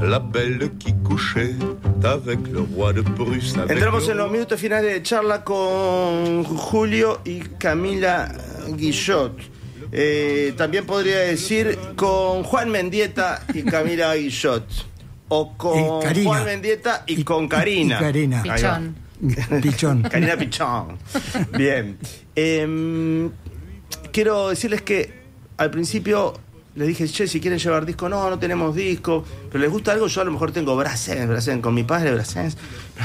la belle qui couchait avec le roi de Prusse. Entramos en los minutos finales de charla con Julio y Camila Guillot. También podría decir con Juan Mendieta y Camila Guillot. O con Juan Mendieta y con Karina. Karina. Pichón. Pichón. Karina Pichón. Bien. Quiero decirles que al principio les dije, che, si quieren llevar disco, no tenemos disco, pero les gusta algo, yo a lo mejor tengo Brassens, con mi padre Brassens,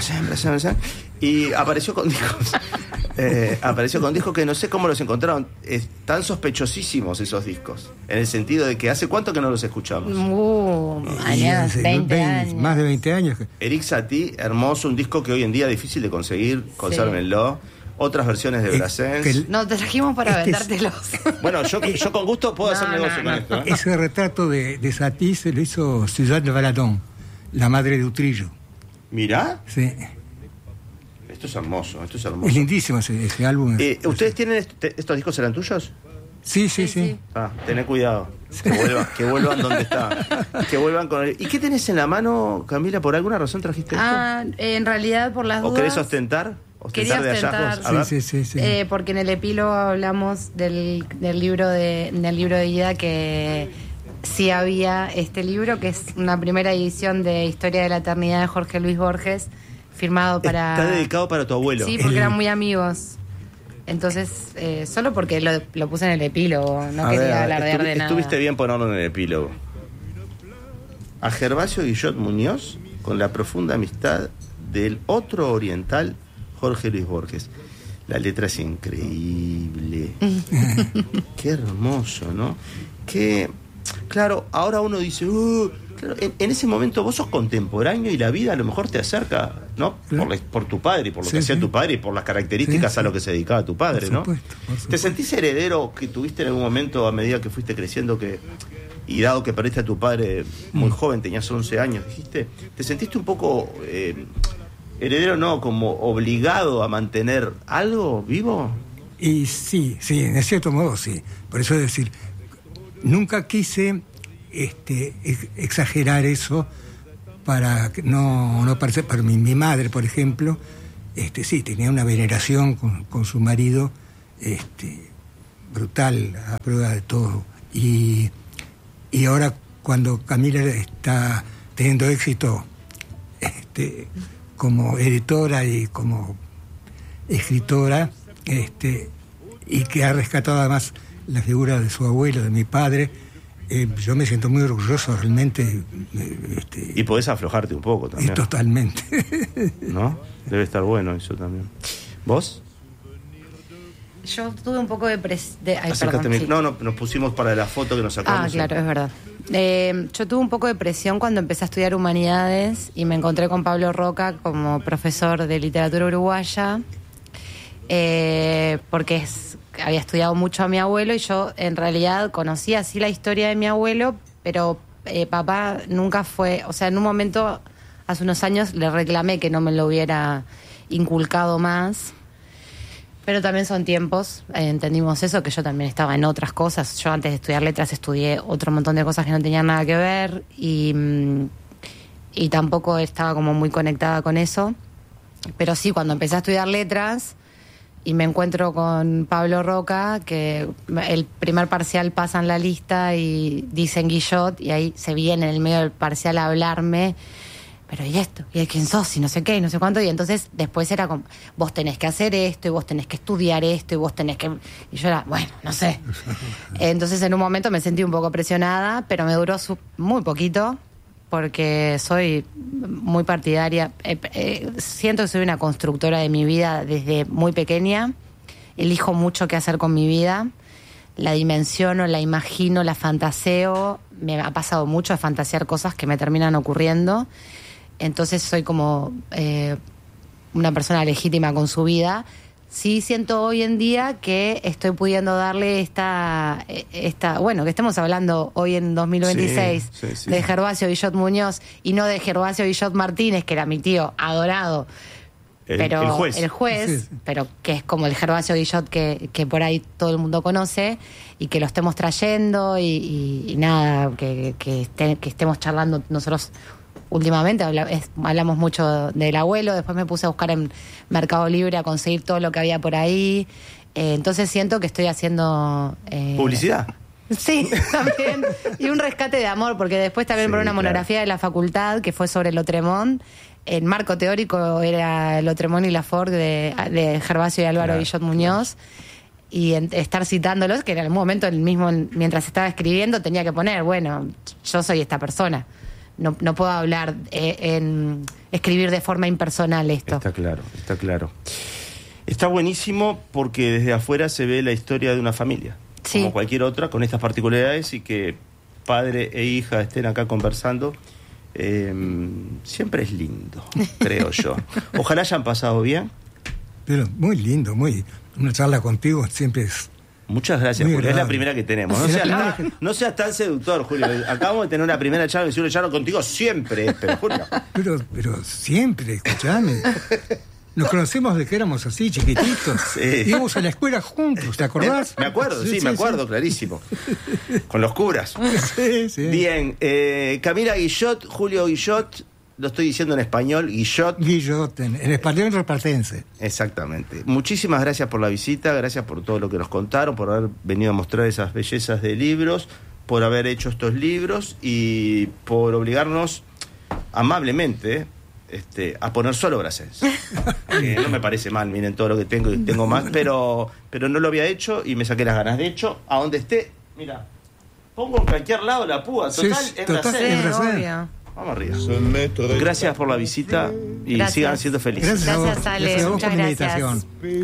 y apareció con discos. Apareció con discos que no sé cómo los encontraron. Están sospechosísimos esos discos, en el sentido de que ¿hace cuánto que no los escuchamos? Años, 20 años. Más de 20 años. Eric Satie, hermoso, un disco que hoy en día es difícil de conseguir, consérvenlo. Otras versiones de Brassens. No, te trajimos para vendértelos. Bueno, yo con gusto puedo hacer negocio con esto. Ese retrato de Satie se lo hizo Suzanne Valadon, la madre de Utrillo. ¿Mirá? Sí. Esto es hermoso. Es lindísimo ese álbum. ¿Ustedes tienen estos discos, eran tuyos? Sí. Tené cuidado. Que vuelvan donde está. Que vuelvan con él. ¿Y qué tenés en la mano, Camila? ¿Por alguna razón trajiste esto? En realidad por las dudas. ¿O querés ostentar? Quería de hallazgos. Sí. Porque en el epílogo hablamos del libro de Ida, que sí había este libro, que es una primera edición de Historia de la Eternidad de Jorge Luis Borges, firmado para... Está dedicado para tu abuelo. Sí, porque eran muy amigos. Entonces, solo porque lo puse en el epílogo, no quería alardear de nada. Estuviste bien ponerlo en el epílogo. A Gervasio Guillot Muñoz, con la profunda amistad del otro oriental Jorge Luis Borges. La letra es increíble. Qué hermoso, ¿no? Claro, ahora uno dice, claro, en ese momento vos sos contemporáneo y la vida a lo mejor te acerca, ¿no? Claro. Por tu padre y por lo que hacía tu padre y por las características a lo que se dedicaba tu padre, por supuesto. ¿Te sentís heredero que tuviste en algún momento a medida que fuiste creciendo y dado que perdiste a tu padre muy joven, tenías 11 años, dijiste? ¿Te sentiste un poco... heredero no, como obligado a mantener algo vivo? Y sí, en cierto modo sí. Por eso es decir, nunca quise exagerar eso para no parecer... Para mi madre, por ejemplo, sí, tenía una veneración con su marido brutal, a prueba de todo. Y ahora cuando Camila está teniendo éxito como editora y como escritora, y que ha rescatado además la figura de su abuelo, de mi padre, yo me siento muy orgulloso realmente. Y podés aflojarte un poco también. Totalmente. ¿No? Debe estar bueno eso también. ¿Vos? Yo tuve un poco de... Acércate, sí. No, nos pusimos para la foto que nos sacamos. Claro, es verdad. Yo tuve un poco de presión cuando empecé a estudiar humanidades y me encontré con Pablo Roca como profesor de literatura uruguaya, porque había estudiado mucho a mi abuelo y yo en realidad conocía así la historia de mi abuelo, pero papá nunca fue... O sea, en un momento, hace unos años, le reclamé que no me lo hubiera inculcado más. Pero también son tiempos, entendimos eso, que yo también estaba en otras cosas. Yo antes de estudiar letras estudié otro montón de cosas que no tenían nada que ver y tampoco estaba como muy conectada con eso. Pero sí, cuando empecé a estudiar letras y me encuentro con Pablo Roca, que el primer parcial pasan la lista y dicen Guillot, y ahí se viene en el medio del parcial a hablarme... Pero ¿y esto? ¿Y quién sos? Y no sé qué, y no sé cuánto. Y entonces después era como, vos tenés que hacer esto, y vos tenés que estudiar esto, y vos tenés que... Y yo era, bueno, no sé. Entonces en un momento me sentí un poco presionada, pero me duró muy poquito, porque soy muy partidaria. Siento que soy una constructora de mi vida desde muy pequeña. Elijo mucho qué hacer con mi vida. La dimensiono, la imagino, la fantaseo. Me ha pasado mucho a fantasear cosas que me terminan ocurriendo. Entonces soy como una persona legítima con su vida. Sí siento hoy en día que estoy pudiendo darle esta bueno, que estemos hablando hoy en 2026 sí. de Gervasio Guillot Muñoz y no de Gervasio Guillot Martínez, que era mi tío adorado, pero el juez, sí. Pero que es como el Gervasio Guillot que por ahí todo el mundo conoce, y que lo estemos trayendo y nada, que estemos charlando nosotros últimamente hablamos mucho del abuelo, después me puse a buscar en Mercado Libre a conseguir todo lo que había por ahí. Entonces siento que estoy haciendo... ¿Publicidad? Sí, también. Y un rescate de amor, porque después también Sí, por una monografía claro. de la facultad que fue sobre Lotremont. El marco teórico era Lotremont y Lafort de Gervasio y Álvaro Claro, Guillot Muñoz. Y estar citándolos, que en algún momento mientras estaba escribiendo, tenía que poner, bueno, yo soy esta persona. No puedo hablar, escribir de forma impersonal esto. Está claro, está claro. Está buenísimo porque desde afuera se ve la historia de una familia, Sí. como cualquier otra, con estas particularidades, y que padre e hija estén acá conversando, siempre es lindo, creo yo. Ojalá hayan pasado bien. Pero muy lindo, una charla contigo siempre es... Muchas gracias, Muy Julio. Es la agradable. primera que tenemos. No seas tan seductor, Julio. Acabamos de tener una primera charla y si una charla contigo siempre, pero Julio. Pero siempre, escuchame. Nos conocemos de que éramos así, chiquititos. Sí. Íbamos a la escuela juntos, ¿te acordás? Me acuerdo, sí, me acuerdo, clarísimo. Con los curas. Sí. Bien, Camila Guillot, Julio Guillot, lo estoy diciendo en español, Guillot. Guillot, en español repartense. Exactamente. Muchísimas gracias por la visita, gracias por todo lo que nos contaron, por haber venido a mostrar esas bellezas de libros, por haber hecho estos libros y por obligarnos amablemente a poner solo Brassens. No me parece mal, miren todo lo que tengo y tengo más, pero no lo había hecho y me saqué las ganas. De hecho, a donde esté, mira, pongo en cualquier lado la púa, total, Sí, es total, Brassens. es Brassens. Obvio. Vamos arriba. Se mettre Gracias por la visita y Gracias. sigan siendo felices. Gracias a vos, Gracias, Ale. gracias a vos Muchas por la gracias. invitación.